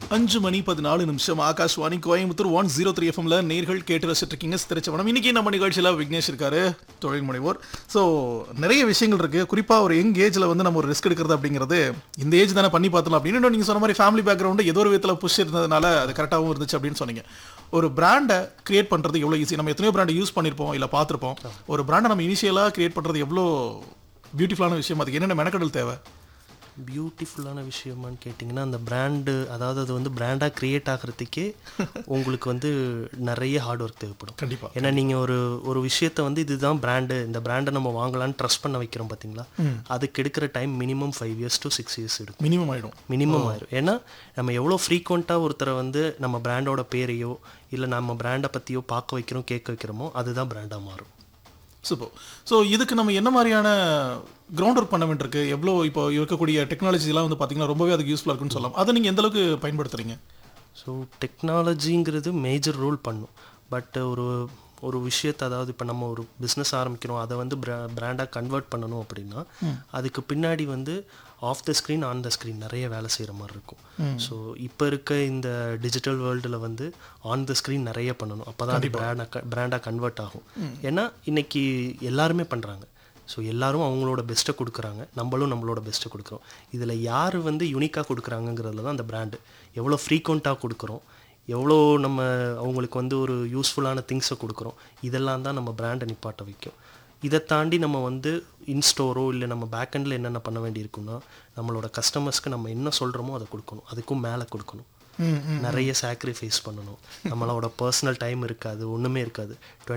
5:14 ஆகாஷ்வாணி கோயம்புத்தூர் 103 எஃப்எம்ல நேர்கள் கேட்டு ரசிட்டு இருக்கீங்க. திருச்சவனம். இன்னைக்கு நம்ம நிகழ்ச்சியில் விக்னேஷ் இருக்காரு, தொழில் முனைவோர். ஸோ நிறைய விஷயங்கள் இருக்கு. குறிப்பாக ஒரு யங் ஏஜ்ல வந்து நம்ம ஒரு ரிஸ்க் எடுக்கிறது அப்படிங்கிறது இந்த ஏஜ் தானே பண்ணி பார்த்தலாம் அப்படின்னு நீங்கள் சொன்ன மாதிரி ஃபேமிலி பேக்ரவுண்டு ஏதோ ஒரு விதத்தில் புஷ் இருந்ததுனால அது கரெக்டாகவும் இருந்துச்சு அப்படின்னு சொன்னீங்க. ஒரு பிராண்டை கிரியேட் பண்ணுறது எவ்வளோ ஈஸி? நம்ம எத்தனையோ பிராண்டை யூஸ் பண்ணியிருப்போம், இல்லை பார்த்துருப்போம். ஒரு பிராண்டை நம்ம இனிஷியலாக கிரியேட் பண்ணுறது எவ்வளோ பியூட்டிஃபுல்லான விஷயம், அதுக்கு என்னென்ன மெனக்கடல் தேவை? பியூட்டிஃபுல்லான விஷயமானு கேட்டிங்கன்னா, அந்த பிராண்டு, அதாவது அது வந்து பிராண்டாக க்ரியேட் ஆகிறதுக்கே உங்களுக்கு வந்து நிறைய ஹார்ட் ஒர்க் தேவைப்படும். கண்டிப்பாக. ஏன்னா நீங்கள் ஒரு விஷயத்தை வந்து இதுதான் பிராண்டு, இந்த பிராண்டை நம்ம வாங்கலான்னு ட்ரஸ்ட் பண்ண வைக்கிறோம் பார்த்தீங்களா, அதுக்கு எடுக்கிற time minimum 5 years to 6 years எடுக்கும். மினிமம் ஆயிடும். ஏன்னா நம்ம எவ்வளோ ஃப்ரீக்வெண்ட்டாக ஒருத்தரை வந்து நம்ம பிராண்டோட பேரையோ இல்லை நம்ம பிராண்டை பற்றியோ பார்க்க வைக்கிறோம், கேட்க வைக்கிறோமோ, அதுதான் பிராண்டாக மாறும். சூப்பர். ஸோ இதுக்கு நம்ம என்ன மாதிரியான கிரவுண்ட் ஒர்க் பண்ண வேண்டியிருக்கு? எவ்வளோ இப்போ இருக்கக்கூடிய டெக்னாலஜிலாம் வந்து பார்த்தீங்கன்னா ரொம்பவே அதுக்கு யூஸ்ஃபுல்லாக இருக்குன்னு சொல்லலாம். அதை நீங்கள் எந்த அளவுக்கு பயன்படுத்துறீங்க? ஸோ டெக்னாலஜிங்கிறது மேஜர் ரோல் பண்ணும். பட் ஒரு விஷயத்தை, அதாவது இப்போ நம்ம ஒரு பிஸ்னஸ் ஆரம்பிக்கிறோம், அதை வந்து பிராண்டாக கன்வெர்ட் பண்ணணும் அப்படின்னா அதுக்கு பின்னாடி வந்து of the screen on the screen நிறைய வேலை செய்கிற மாதிரி இருக்கும். ஸோ இப்போ இருக்க இந்த டிஜிட்டல் வேர்ல்டில் வந்து ஆன் த ஸ்க்ரீன் நிறைய பண்ணணும், அப்போ தான் அது பிராண்டாக கன்வெர்ட் ஆகும். ஏன்னா இன்றைக்கி எல்லாருமே பண்ணுறாங்க. ஸோ எல்லோரும் அவங்களோட பெஸ்ட்டை கொடுக்குறாங்க, நம்மளோட பெஸ்ட்டை கொடுக்குறோம். இதில் யார் வந்து யூனிக்காக கொடுக்குறாங்கங்கிறதுல தான் அந்த பிராண்டு. எவ்வளோ ஃப்ரீக்வெண்ட்டாக கொடுக்குறோம், எவ்வளோ நம்ம அவங்களுக்கு வந்து ஒரு யூஸ்ஃபுல்லான திங்ஸை கொடுக்குறோம், இதெல்லாம் தான் நம்ம பிராண்டை நிப்பாட்ட வைக்கும். இதை தாண்டி நம்ம வந்து இன்ஸ்டோரோ இல்லை நம்ம பேக்கெண்டில் என்னென்ன பண்ண வேண்டியிருக்குன்னா, நம்மளோட கஸ்டமர்ஸ்க்கு நம்ம என்ன சொல்கிறோமோ அதை கொடுக்கணும், அதுக்கும் மேலே கொடுக்கணும். நிறைய சாக்ரிஃபைஸ் பண்ணணும். நம்மளோட பர்சனல் டைம் இருக்காது, ஒன்றுமே இருக்காது.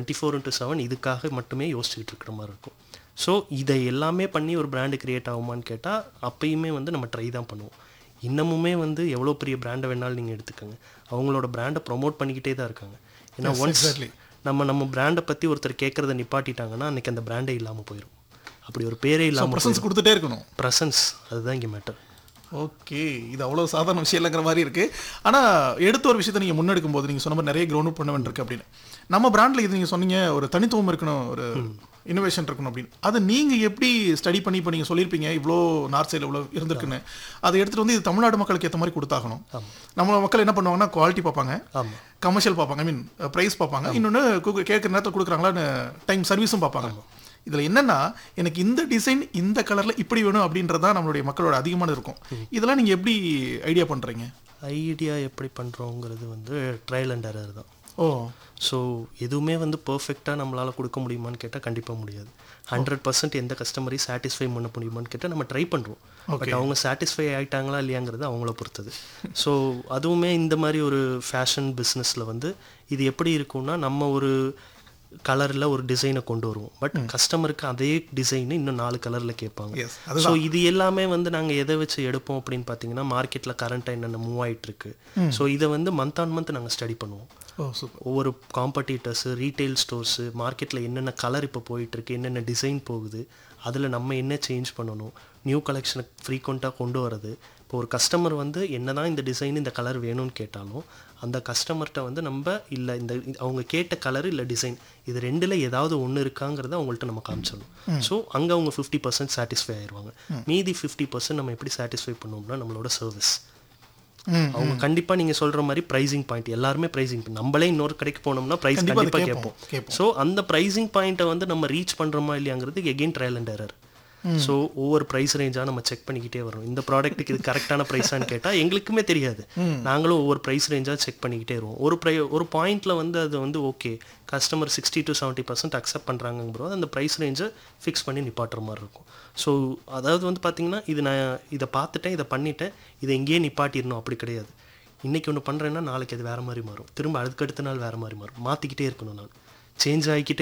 24/7 இதுக்காக மட்டுமே யோசிச்சுக்கிட்டு இருக்கிற மாதிரி இருக்கும். ஸோ இதை எல்லாமே பண்ணி ஒரு பிராண்டு க்ரியேட் ஆகுமான்னு கேட்டால் அப்பயுமே வந்து நம்ம ட்ரை தான் பண்ணுவோம். இன்னமுமே வந்து எவ்வளோ பெரிய பிராண்டை வேணாலும் நீங்கள் எடுத்துக்கோங்க, அவங்களோட பிராண்டை ப்ரொமோட் பண்ணிக்கிட்டே தான் இருக்காங்க. ஏன்னா ஒன்ஸ் நம்ம பிராண்டை பற்றி ஒருத்தர் கேட்குறத நிப்பாட்டிட்டாங்கன்னா அன்றைக்கி அந்த பிராண்டே இல்லாமல் போயிடும். அப்படி ஒரு பேரே இல்லாமல் ப்ரெசன்ஸ் கொடுத்துட்டே இருக்கணும். ப்ரெசன்ஸ் அதுதான் இங்கே மேட்டர். ஓகே, இது அவ்வளோ சாதாரண விஷயம் இல்லைங்கிற மாதிரி இருக்குது. ஆனால் எடுத்த ஒரு விஷயத்தை நீங்கள் முன்னெடுக்கும் போது நீங்கள் சொன்ன மாதிரி நிறைய கிரவுண்ட் அவுட் பண்ண வேண்டியிருக்கு அப்படின்னு. நம்ம பிராண்டில் இது நீங்கள் சொன்னீங்க ஒரு தனித்துவம் இருக்கணும், ஒரு இன்னோவேஷன் இருக்கணும் அப்படின்னு. அதை நீங்கள் எப்படி ஸ்டடி பண்ணி இப்போ நீங்கள் சொல்லியிருப்பீங்க இவ்வளோ நார்த் சைடில் இவ்வளோ இருந்திருக்குன்னு, அதை எடுத்துகிட்டு வந்து இது தமிழ்நாடு மக்களுக்கு ஏற்ற மாதிரி கொடுத்தாகணும். நம்ம மக்கள் என்ன பண்ணுவாங்கன்னா குவாலிட்டி பார்ப்பாங்க, கமர்ஷியல் பார்ப்பாங்க, ஐ மீன் ப்ரைஸ் பார்ப்பாங்க, இன்னொன்று கேட்குற நேரத்தில் கொடுக்குறாங்களான்னு டைம் சர்வீஸும் பார்ப்பாங்க. இதில் என்னென்னா எனக்கு இந்த டிசைன் இந்த கலரில் இப்படி வேணும் அப்படின்றதான் நம்மளுடைய மக்களோட அதிகமானது இருக்கும். இதெல்லாம் நீங்கள் எப்படி ஐடியா பண்ணுறீங்க? ஐடியா எப்படி பண்ணுறோங்கிறது வந்து ட்ரையல் அண்ட் எரர் தான். ஸோ எதுவுமே வந்து பர்ஃபெக்டாக நம்மளால் கொடுக்க முடியுமான்னு கேட்டால் கண்டிப்பாக முடியாது. 100% எந்த கஸ்டமரையும் சாட்டிஸ்ஃபை பண்ண முடியுமான்னு கேட்டால் நம்ம ட்ரை பண்ணுறோம். பட் அவங்க சாட்டிஸ்ஃபை ஆகிட்டாங்களா இல்லையாங்கிறது அவங்கள பொறுத்தது. ஸோ அதுவுமே இந்த மாதிரி ஒரு ஃபேஷன் பிஸ்னஸில் வந்து இது எப்படி இருக்கும்னா, நம்ம ஒரு கலரில் ஒரு டிசைனை கொண்டு வருவோம், பட் கஸ்டமருக்கு அதே டிசைனு இன்னும் 4 கலரில் கேட்பாங்க. ஸோ இது எல்லாமே வந்து நாங்கள் எதை வச்சு எடுப்போம் அப்படின்னு பார்த்தீங்கன்னா, மார்க்கெட்டில் கரண்ட்டாக என்னென்ன மூவ் ஆகிட்டுருக்கு. ஸோ இதை வந்து மந்த் ஆன் மந்த் நாங்கள் ஸ்டடி பண்ணுவோம். ஒவ்வொரு காம்படிட்டர்ஸு, ரீட்டைல் ஸ்டோர்ஸு, மார்க்கெட்டில் என்னென்ன கலர் இப்போ போயிட்டுருக்கு, என்னென்ன டிசைன் போகுது, அதில் நம்ம என்ன சேஞ்ச் பண்ணணும், நியூ கலெக்ஷனை ஃப்ரீக்வெண்ட்டாக கொண்டு வரது. இப்போ ஒரு கஸ்டமர் வந்து என்ன தான் இந்த டிசைன் இந்த கலர் வேணும்னு கேட்டாலும் அந்த கஸ்டமர்கிட்ட வந்து நம்ம இல்லை இந்த அவங்க கேட்ட கலர் இல்லை டிசைன் இது ரெண்டில் ஏதாவது ஒன்று இருக்காங்கிறத அவங்கள்ட்ட நம்ம காமிச்சிடணும். ஸோ அங்கே அவங்க 50% சாட்டிஸ்ஃபை ஆயிடுவாங்க. மீதி 50% நம்ம எப்படி சாட்டிஸ்ஃபை பண்ணுவோம்னா நம்மளோட சர்வீஸ். அவங்க கண்டிப்பாக நீங்கள் சொல்கிற மாதிரி ப்ரைஸிங் பாயிண்ட், எல்லாருமே ப்ரைஸிங், நம்மளே இன்னொரு கடைக்கு போனோம்னா ப்ரைஸ் கண்டிப்பாக கேட்போம். ஸோ அந்த ப்ரைஸிங் பாயிண்ட்டை வந்து நம்ம ரீச் பண்ணுறோமா இல்லையாங்கிறது again trial and error. So ஒவ்வொரு ப்ரைஸ் ரேஞ்சாக நம்ம செக் பண்ணிக்கிட்டே வரோம். இந்த ப்ராடக்ட்டுக்கு இது கரெக்டான ப்ரைஸான்னு கேட்டால் எங்களுக்குமே தெரியாது. நாங்களும் ஒவ்வொரு ப்ரைஸ் ரேஞ்சாக செக் பண்ணிக்கிட்டே வருவோம். ஒரு பாயிண்டில் வந்து அது வந்து ஓகே கஸ்டமர் 60 to 70% அக்செப்ட் பண்ணுறாங்கங்கிறோம், அந்த ப்ரைஸ் ரேஞ்சை ஃபிக்ஸ் பண்ணி நிப்பாட்டுற மாதிரி இருக்கும். ஸோ அதாவது வந்து பார்த்திங்கன்னா, இது நான் இதை பார்த்துட்டேன், இதை பண்ணிட்டேன், இதை எங்கேயே நிப்பாட்டிடணும் அப்படி கிடையாது. இன்றைக்கி ஒன்று பண்ணுறேன்னா நாளைக்கு அது வேறு மாதிரி மாறும், திரும்ப அதுக்கடுத்த நாள் வேறு மாதிரி மாறும், மாற்றிக்கிட்டே இருக்கணும். நான் சேஞ்ச் ஆகிக்கிட்டே